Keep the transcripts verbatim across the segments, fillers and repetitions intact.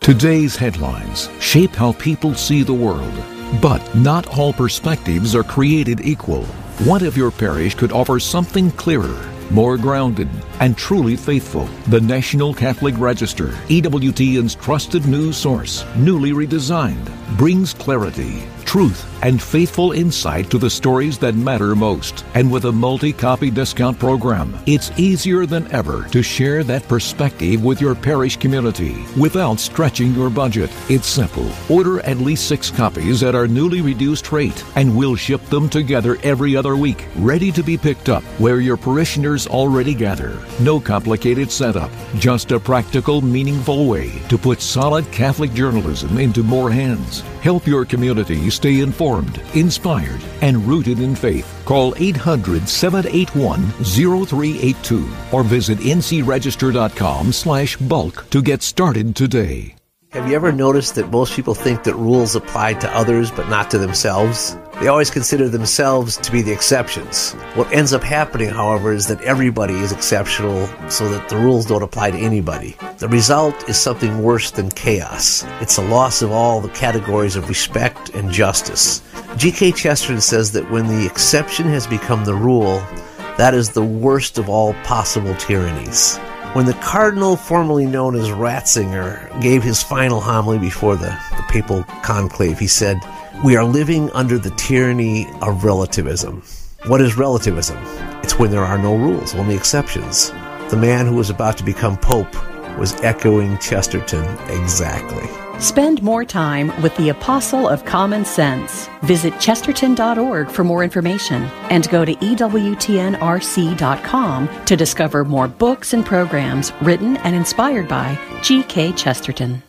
Today's headlines shape how people see the world, but not all perspectives are created equal. What if your parish could offer something clearer, more grounded, and truly faithful? The National Catholic Register, E W T N's trusted news source, newly redesigned, brings clarity, truth, and faithful insight to the stories that matter most. And with a multi-copy discount program, it's easier than ever to share that perspective with your parish community without stretching your budget. It's simple. Order at least six copies at our newly reduced rate, and we'll ship them together every other week, ready to be picked up where your parishioners already gather. No complicated setup, just a practical, meaningful way to put solid Catholic journalism into more hands. Help your community stay informed, inspired, and rooted in faith. Call eight hundred, seven eight one, zero three eight two or visit ncregister.com slash bulk to get started today. Have you ever noticed that most people think that rules apply to others but not to themselves? They always consider themselves to be the exceptions. What ends up happening, however, is that everybody is exceptional so that the rules don't apply to anybody. The result is something worse than chaos. It's a loss of all the categories of respect and justice. G K Chesterton says that when the exception has become the rule, that is the worst of all possible tyrannies. When the cardinal formerly known as Ratzinger gave his final homily before the, the papal conclave, he said, "We are living under the tyranny of relativism." What is relativism? It's when there are no rules, only exceptions. The man who was about to become pope was echoing Chesterton exactly. Spend more time with the Apostle of Common Sense. Visit chesterton dot org for more information and go to E W T N R C dot com to discover more books and programs written and inspired by G K Chesterton.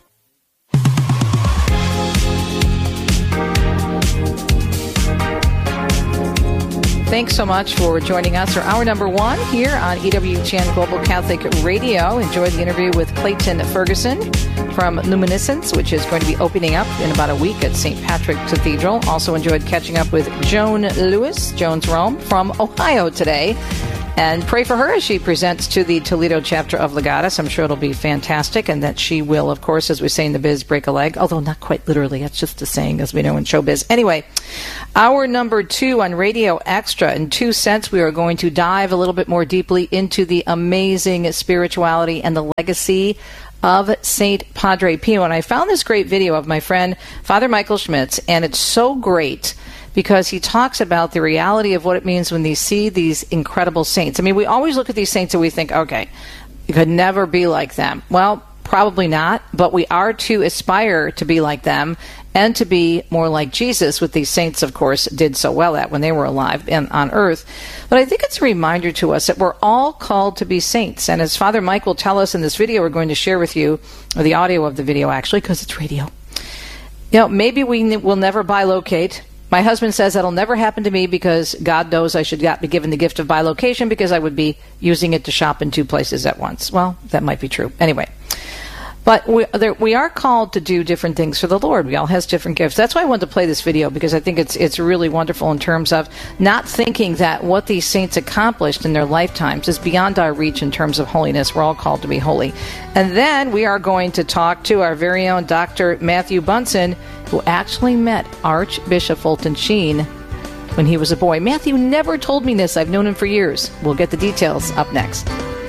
Thanks so much for joining us for hour number one here on E W T N Global Catholic Radio. Enjoyed the interview with Clayton Ferguson from Luminescence, which is going to be opening up in about a week at Saint Patrick's Cathedral. Also enjoyed catching up with Joan Lewis, Jones Rome, from Ohio today. And pray for her as she presents to the Toledo chapter of Legatus. I'm sure it'll be fantastic, and that she will, of course, as we say in the biz, break a leg. Although not quite literally. That's just a saying, as we know in showbiz. Anyway, hour number two on Radio Extra. In two cents, we are going to dive a little bit more deeply into the amazing spirituality and the legacy of Saint Padre Pio. And I found this great video of my friend, Father Michael Schmitz, and it's so great because he talks about the reality of what it means when they see these incredible saints. I mean, we always look at these saints and we think, okay, you could never be like them. Well, probably not, but we are to aspire to be like them and to be more like Jesus, what these saints, of course, did so well at when they were alive and on earth. But I think it's a reminder to us that we're all called to be saints. And as Father Mike will tell us in this video we're going to share with you, or the audio of the video actually, because it's radio, you know, maybe we will never bilocate. My husband says that'll never happen to me because God knows I should not be given the gift of bilocation because I would be using it to shop in two places at once. Well, that might be true. Anyway. But we, there, we are called to do different things for the Lord. We all have different gifts. That's why I wanted to play this video, because I think it's it's really wonderful in terms of not thinking that what these saints accomplished in their lifetimes is beyond our reach in terms of holiness. We're all called to be holy. And then we are going to talk to our very own Doctor Matthew Bunson, who actually met Archbishop Fulton Sheen when he was a boy. Matthew never told me this. I've known him for years. We'll get the details up next.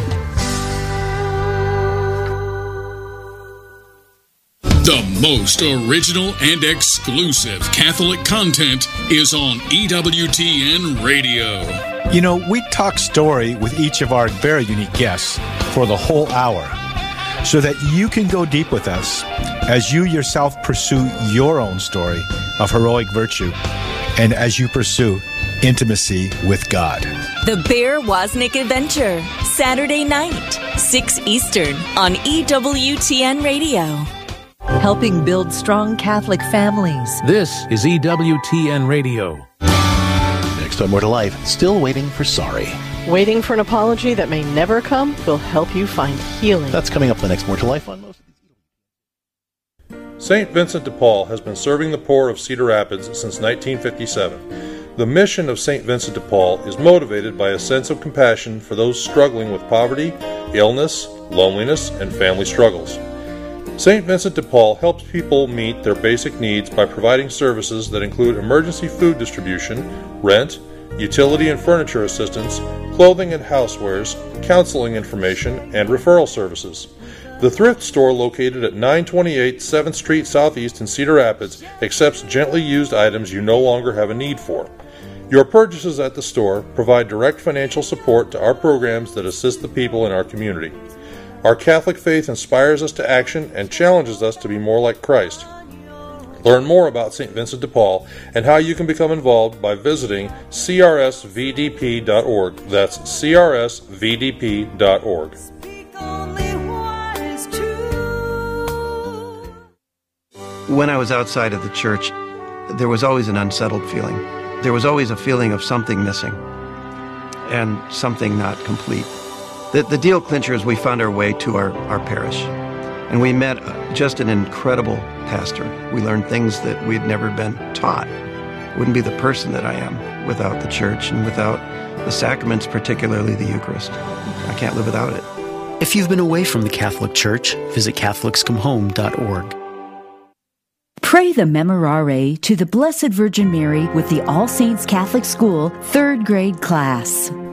The most original and exclusive Catholic content is on E W T N Radio. You know, we talk story with each of our very unique guests for the whole hour so that you can go deep with us as you yourself pursue your own story of heroic virtue and as you pursue intimacy with God. The Bear Wozniak Adventure, Saturday night, six Eastern on E W T N Radio. Helping build strong Catholic families. This is E W T N Radio. Next on More to Life, still waiting for sorry. Waiting for an apology that may never come will help you find healing. That's coming up the next More to Life on most of these. Saint Vincent de Paul has been serving the poor of Cedar Rapids since nineteen fifty-seven. The mission of Saint Vincent de Paul is motivated by a sense of compassion for those struggling with poverty, illness, loneliness, and family struggles. Saint Vincent de Paul helps people meet their basic needs by providing services that include emergency food distribution, rent, utility and furniture assistance, clothing and housewares, counseling information, and referral services. The thrift store located at nine twenty-eight seventh Street Southeast in Cedar Rapids accepts gently used items you no longer have a need for. Your purchases at the store provide direct financial support to our programs that assist the people in our community. Our Catholic faith inspires us to action and challenges us to be more like Christ. Learn more about Saint Vincent de Paul and how you can become involved by visiting c r s v d p dot org. That's c r s v d p dot org. When I was outside of the church, there was always an unsettled feeling. There was always a feeling of something missing and something not complete. The, the deal clincher is we found our way to our, our parish, and we met just an incredible pastor. We learned things that we'd never been taught. Wouldn't be the person that I am without the church and without the sacraments, particularly the Eucharist. I can't live without it. If you've been away from the Catholic Church, visit catholics come home dot org. Pray the Memorare to the Blessed Virgin Mary with the All Saints Catholic School third grade class.